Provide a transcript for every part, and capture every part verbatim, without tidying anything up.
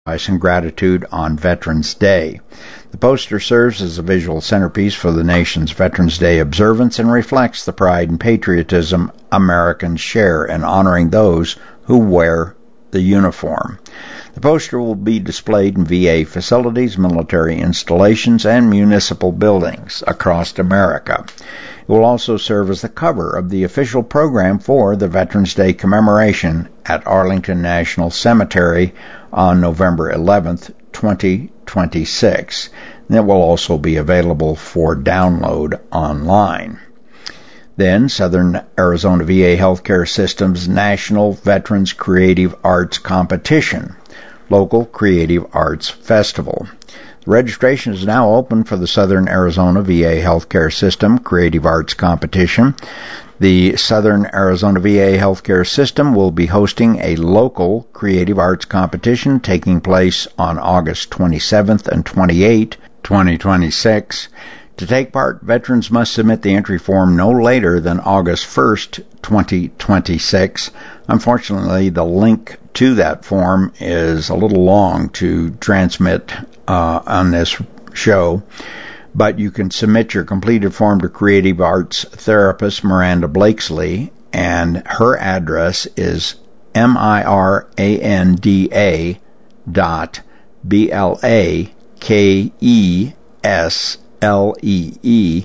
and gratitude on Veterans Day. The poster serves as a visual centerpiece for the nation's Veterans Day observance and reflects the pride and patriotism Americans share in honoring those who wear the uniform. The poster will be displayed in V A facilities, military installations, and municipal buildings across America. It will also serve as the cover of the official program for the Veterans Day commemoration at Arlington National Cemetery on November eleventh, twenty twenty-six. And it will also be available for download online. Then, Southern Arizona V A Healthcare System's National Veterans Creative Arts Competition, Local Creative Arts Festival. The registration is now open for the Southern Arizona V A Healthcare System Creative Arts Competition. The Southern Arizona V A Healthcare System will be hosting a local creative arts competition taking place on August twenty-seventh and twenty-eighth, twenty twenty-six. To take part, veterans must submit the entry form no later than August first, twenty twenty-six. Unfortunately, the link to that form is a little long to transmit uh, on this show, but you can submit your completed form to creative arts therapist Miranda Blakesley, and her address is M I R A N D A dot B L A K E S L E E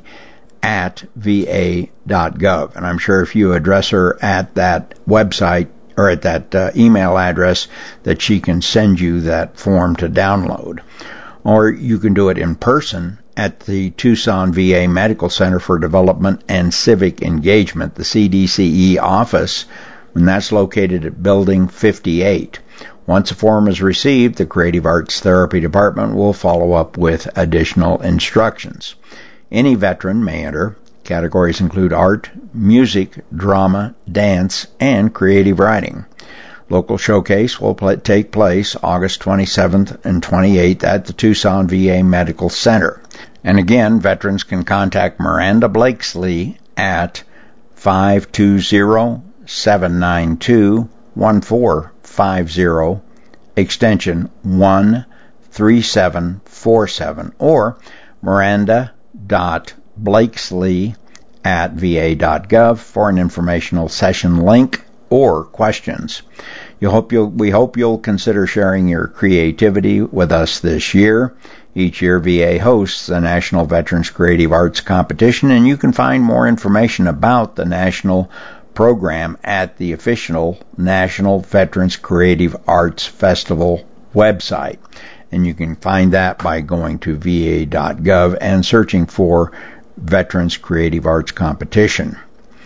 at V A dot gov. And I'm sure if you address her at that website or at that uh, email address, that she can send you that form to download. Or you can do it in person at the Tucson V A Medical Center for Development and Civic Engagement, the C D C E office, and that's located at Building fifty-eight. Once a form is received, the Creative Arts Therapy Department will follow up with additional instructions. Any veteran may enter. Categories include art, music, drama, dance, and creative writing. Local showcase will play, take place August twenty-seventh and twenty-eighth at the Tucson V A Medical Center. And again, veterans can contact Miranda Blakesley at five two zero, seven nine two, one four five zero, extension one three seven four seven, or Miranda dot Blakesley at V A dot gov for an informational session link or questions. You hope you'll, we hope you'll consider sharing your creativity with us this year. Each year, V A hosts the National Veterans Creative Arts Competition, and you can find more information about the national program at the official National Veterans Creative Arts Festival website. And you can find that by going to V A dot gov and searching for Veterans Creative Arts Competition.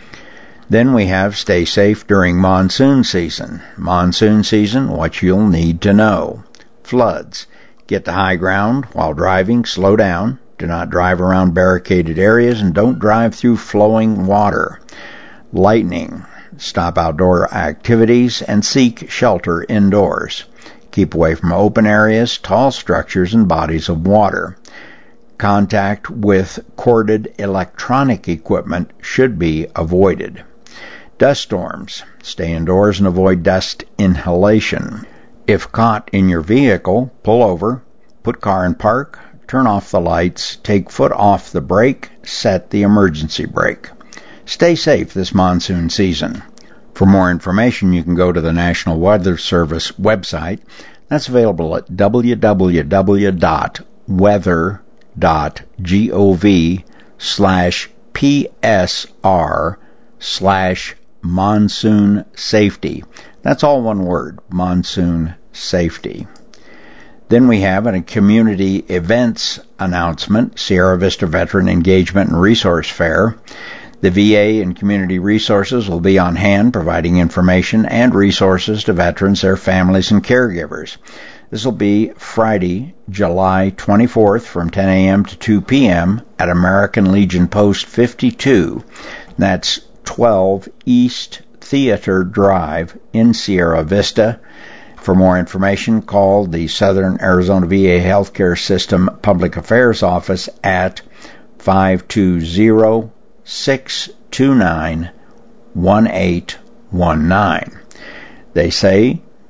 Then we have Stay Safe During Monsoon Season. Monsoon season, what you'll need to know. Floods. Get to high ground while driving. Slow down. Do not drive around barricaded areas, and don't drive through flowing water. Lightning. Stop outdoor activities and seek shelter indoors. Keep away from open areas, tall structures, and bodies of water. Contact with corded electronic equipment should be avoided. Dust storms. Stay indoors and avoid dust inhalation. If caught in your vehicle, pull over, put car in park, turn off the lights, take foot off the brake, set the emergency brake. Stay safe this monsoon season. For more information, you can go to the National Weather Service website. That's available at w w w dot weather dot gov slash psr slash monsoon safety. That's all one word, monsoon safety. Then we have a community events announcement, Sierra Vista Veteran Engagement and Resource Fair. The V A and community resources will be on hand providing information and resources to veterans, their families, and caregivers. This will be Friday, July twenty-fourth from ten a.m. to two p.m. at American Legion Post fifty-two. That's twelve East Theater Drive in Sierra Vista. For more information, call the Southern Arizona V A Healthcare System Public Affairs Office at five two zero, six two nine, one eight one nine. They say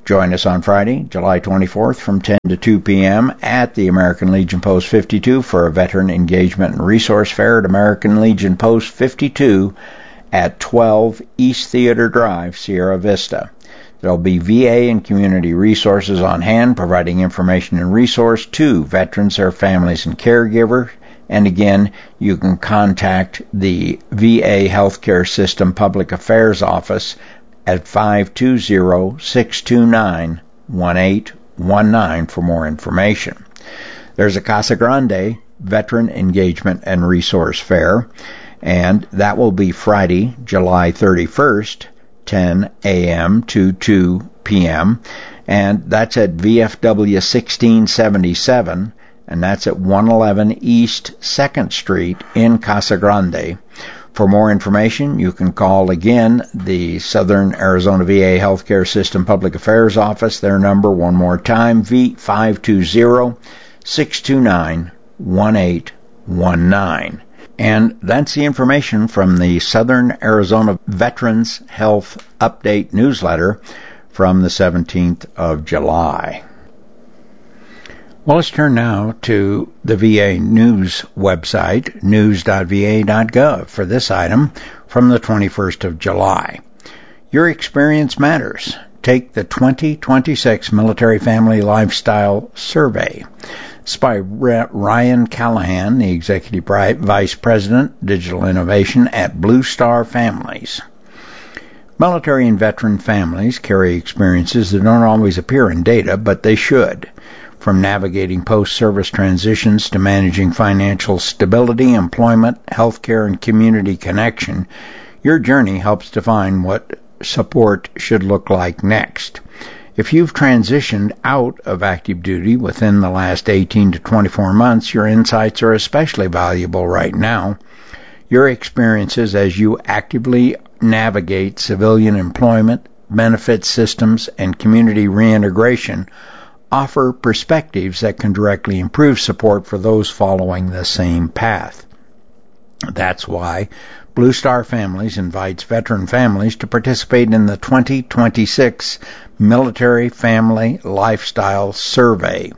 Join us on Friday, July twenty-fourth from ten to two p.m. at the American Legion Post fifty-two for a Veteran Engagement and Resource Fair at American Legion Post fifty-two at twelve East Theater Drive, Sierra Vista. There will be V A and community resources on hand, providing information and resource to veterans, their families, and caregivers. And again, you can contact the V A Healthcare System Public Affairs Office at five two zero, six two nine, one eight one nine for more information. There's a Casa Grande Veteran Engagement and Resource Fair, and that will be Friday, July thirty-first, ten a.m. to two p.m., and that's at V F W sixteen seventy-seven, and that's at one eleven East second Street in Casa Grande. For more information, you can call again the Southern Arizona V A Healthcare System Public Affairs Office. Their number, one more time, five two zero, six two nine, one eight one nine. And that's the information from the Southern Arizona Veterans Health Update newsletter from the seventeenth of July. Well, let's turn now to the V A News website, news dot v a dot gov, for this item from the twenty-first of July. Your experience matters. Take the twenty twenty-six Military Family Lifestyle Survey. It's by Ryan Callahan, the Executive Vice President, Digital Innovation at Blue Star Families. Military and veteran families carry experiences that don't always appear in data, but they should. From navigating post-service transitions to managing financial stability, employment, healthcare, and community connection, your journey helps define what support should look like next. If you've transitioned out of active duty within the last eighteen to twenty-four months, your insights are especially valuable right now. Your experiences as you actively navigate civilian employment, benefit systems, and community reintegration offer perspectives that can directly improve support for those following the same path. That's why Blue Star Families invites veteran families to participate in the twenty twenty-six Military Family Lifestyle Survey,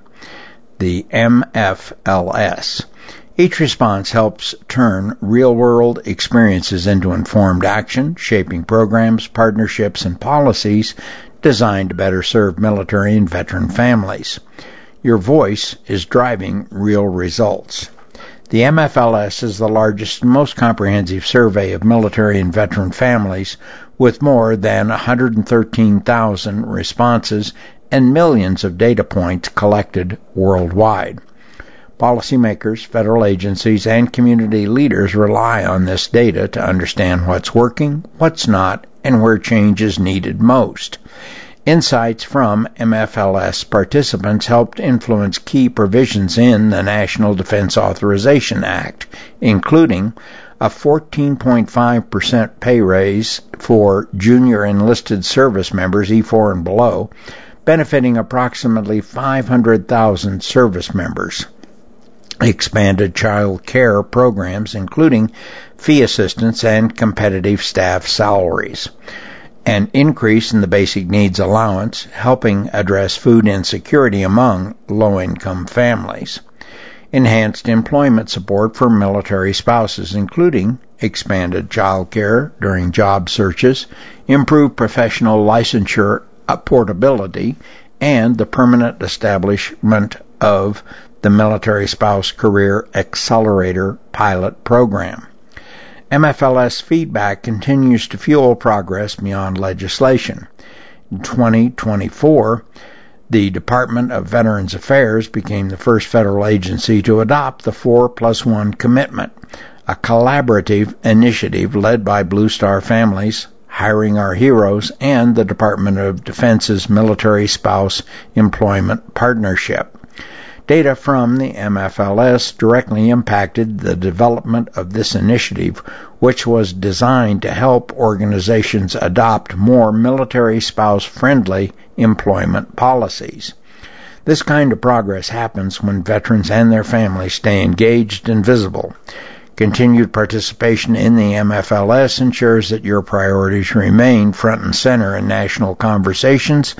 the M F L S. Each response helps turn real-world experiences into informed action, shaping programs, partnerships, and policies designed to better serve military and veteran families. Your voice is driving real results. The M F L S is the largest and most comprehensive survey of military and veteran families, with more than one hundred thirteen thousand responses and millions of data points collected worldwide. Policymakers, federal agencies, and community leaders rely on this data to understand what's working, what's not, and where change is needed most. Insights from M F L S participants helped influence key provisions in the National Defense Authorization Act, including a fourteen point five percent pay raise for junior enlisted service members E four and below, benefiting approximately five hundred thousand service members. Expanded child care programs, including fee assistance and competitive staff salaries. An increase in the basic needs allowance, helping address food insecurity among low-income families. Enhanced employment support for military spouses, including expanded child care during job searches, improved professional licensure portability, and the permanent establishment of the Military Spouse Career Accelerator Pilot Program. M F L S feedback continues to fuel progress beyond legislation. In twenty twenty-four, the Department of Veterans Affairs became the first federal agency to adopt the four plus one commitment, a collaborative initiative led by Blue Star Families, Hiring Our Heroes, and the Department of Defense's Military Spouse Employment Partnership. Data from the M F L S directly impacted the development of this initiative, which was designed to help organizations adopt more military spouse-friendly employment policies. This kind of progress happens when veterans and their families stay engaged and visible. Continued participation in the M F L S ensures that your priorities remain front and center in national conversations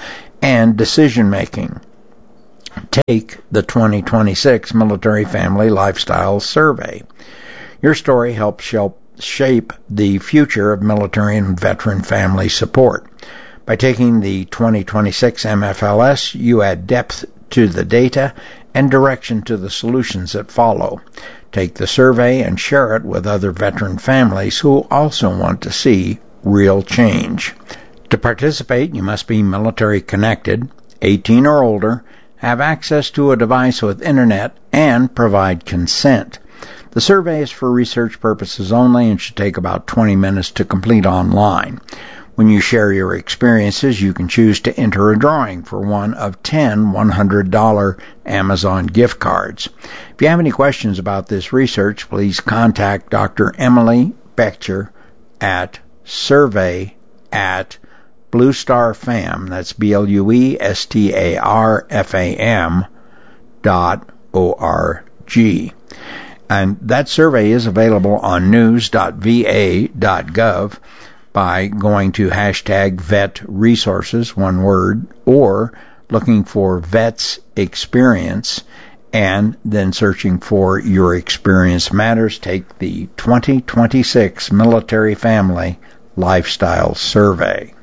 and decision-making. Take the twenty twenty-six Military Family Lifestyle Survey. Your story helps shape the future of military and veteran family support. By taking the twenty twenty-six M F L S, you add depth to the data and direction to the solutions that follow. Take the survey and share it with other veteran families who also want to see real change. To participate, you must be military connected, eighteen or older, have access to a device with internet, and provide consent. The survey is for research purposes only and should take about twenty minutes to complete online. When you share your experiences, you can choose to enter a drawing for one of ten one hundred dollars Amazon gift cards. If you have any questions about this research, please contact Doctor Emily Boettcher at survey at Blue Star Fam, that's B L U E S T A R F A M dot O R G. And that survey is available on news dot v a dot gov by going to hashtag vet resources, one word, or looking for Vets Experience, and then searching for Your Experience Matters. Take the twenty twenty-six Military Family Lifestyle Survey.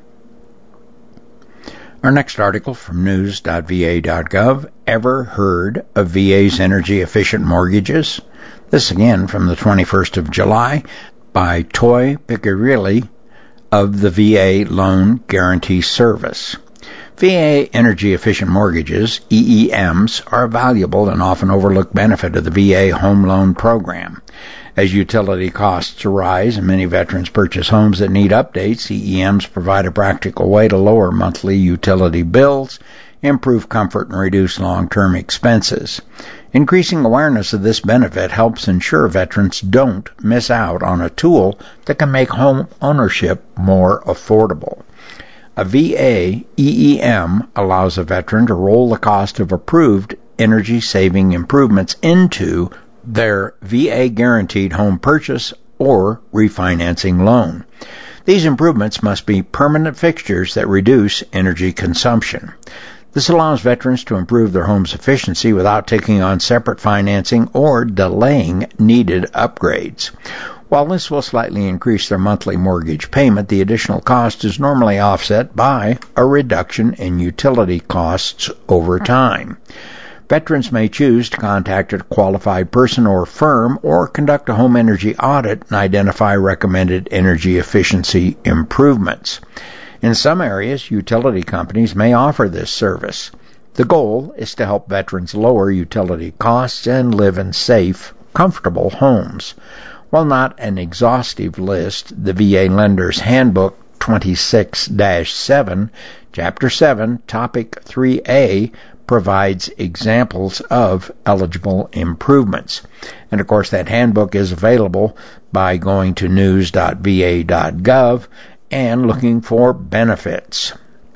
Our next article from news dot v a dot gov, ever heard of V A's energy efficient mortgages? This again from the twenty-first of July by Toy Piccirilli of the V A Loan Guarantee Service. V A energy-efficient mortgages, E E Ms, are a valuable and often overlooked benefit of the V A home loan program. As utility costs rise and many veterans purchase homes that need updates, E E Ms provide a practical way to lower monthly utility bills, improve comfort, and reduce long-term expenses. Increasing awareness of this benefit helps ensure veterans don't miss out on a tool that can make home ownership more affordable. A V A E E M allows a veteran to roll the cost of approved energy-saving improvements into their V A-guaranteed home purchase or refinancing loan. These improvements must be permanent fixtures that reduce energy consumption. This allows veterans to improve their home's efficiency without taking on separate financing or delaying needed upgrades. While this will slightly increase their monthly mortgage payment, the additional cost is normally offset by a reduction in utility costs over time. Veterans may choose to contact a qualified person or firm or conduct a home energy audit and identify recommended energy efficiency improvements. In some areas, utility companies may offer this service. The goal is to help veterans lower utility costs and live in safe, comfortable homes. While not an exhaustive list, the V A Lender's Handbook twenty-six dash seven, Chapter seven, Topic three A, provides examples of eligible improvements. And of course, that handbook is available by going to news dot v a dot gov and looking for benefits.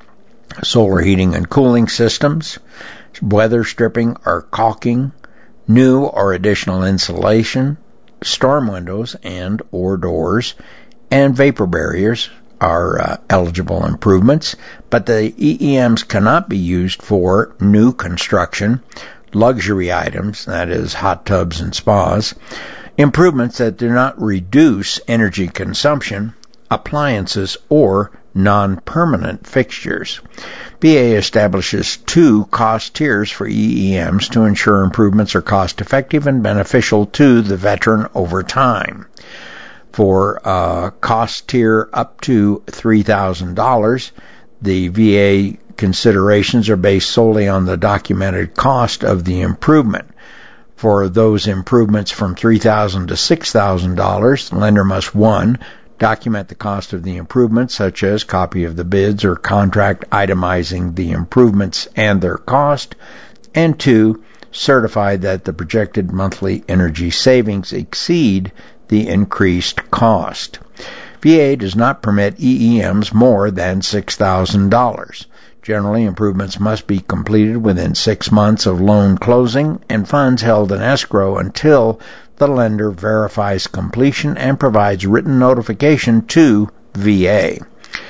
Solar heating and cooling systems, weather stripping or caulking, new or additional insulation, storm windows and or doors, and vapor barriers are uh, eligible improvements, but the E E Ms cannot be used for new construction, luxury items, that is hot tubs and spas, improvements that do not reduce energy consumption, appliances, or non-permanent fixtures. V A establishes two cost tiers for E E Ms to ensure improvements are cost-effective and beneficial to the veteran over time. For uh, cost tier up to three thousand dollars, the V A considerations are based solely on the documented cost of the improvement. For those improvements from three thousand dollars to six thousand dollars, the lender must, one, document the cost of the improvements, such as copy of the bids or contract itemizing the improvements and their cost, and two, certify that the projected monthly energy savings exceed the increased cost. V A does not permit E E Ms more than six thousand dollars. Generally, improvements must be completed within six months of loan closing and funds held in escrow until the lender verifies completion and provides written notification to V A.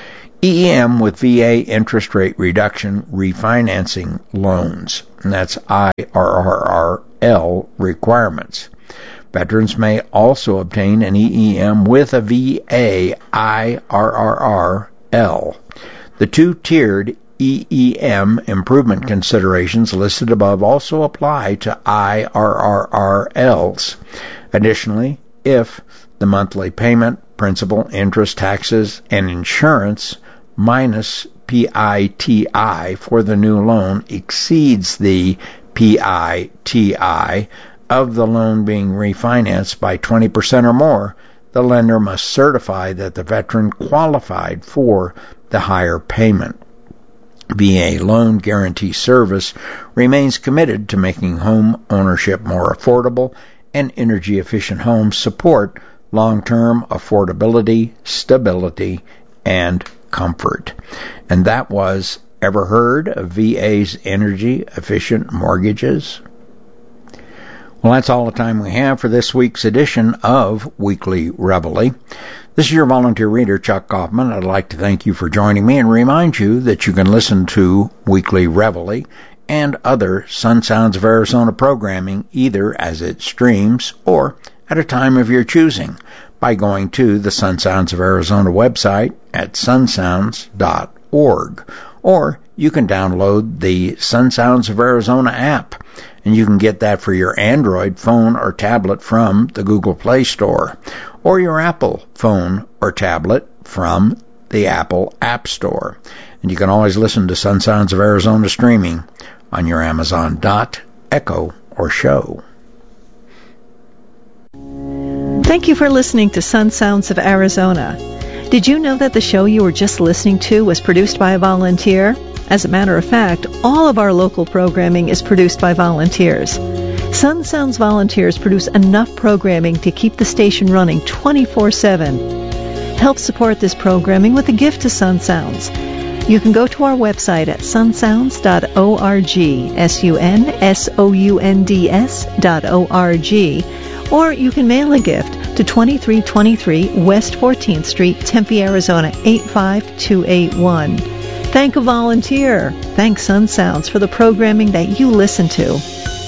E E M with V A interest rate reduction refinancing loans. And that's I R R R L requirements. Veterans may also obtain an E E M with a V A I R R R L. The two-tiered E E M improvement considerations listed above also apply to I R R R Ls. Additionally, if the monthly payment, principal, interest, taxes, and insurance minus P I T I for the new loan exceeds the P I T I of the loan being refinanced by twenty percent or more, the lender must certify that the veteran qualified for the higher payment. V A Loan Guarantee Service remains committed to making home ownership more affordable and energy-efficient homes support long-term affordability, stability, and comfort. And that was, ever heard of V A's energy-efficient mortgages? Well, that's all the time we have for this week's edition of Weekly Reveille. This is your volunteer reader, Chuck Kaufman. I'd like to thank you for joining me and remind you that you can listen to Weekly Reveille and other Sun Sounds of Arizona programming either as it streams or at a time of your choosing by going to the Sun Sounds of Arizona website at sun sounds dot org. Or you can download the Sun Sounds of Arizona app, and you can get that for your Android phone or tablet from the Google Play Store, or your Apple phone or tablet from the Apple App Store. And you can always listen to Sun Sounds of Arizona streaming on your Amazon Dot, Echo, or Show. Thank you for listening to Sun Sounds of Arizona. Did you know that the show you were just listening to was produced by a volunteer? As a matter of fact, all of our local programming is produced by volunteers. Sun Sounds volunteers produce enough programming to keep the station running twenty-four seven. Help support this programming with a gift to Sun Sounds. You can go to our website at sun sounds dot org, S U N S O U N D S dot O R G, or you can mail a gift to twenty-three twenty-three West fourteenth Street, Tempe, Arizona, eight five two eight one. Thank a volunteer. Thank Sun Sounds for the programming that you listen to.